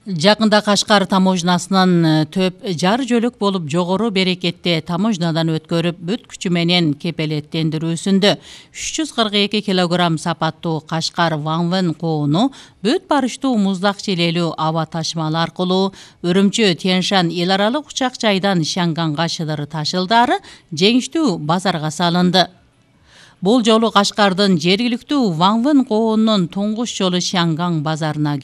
Жакында Кашкар таможнасынан төп жар жөлөк болуп жогору берекетте таможнадан өткөрүп бүт күчү менен кепелеттендирүүсүндө 342 килограмм сапаттуу Кашкар Ванвен коону бүт барыштуу муздак желелүү аба ташымалы аркылуу Үрүмчү Тянь-Шань эл аралык учак жайдан Шанганга шыдыр ташылдары жеңиштүү базарга салынды. Бул жолу Кашкардын жергиликтүү Ванвен коонунун туңгуш жолу Шанган базарына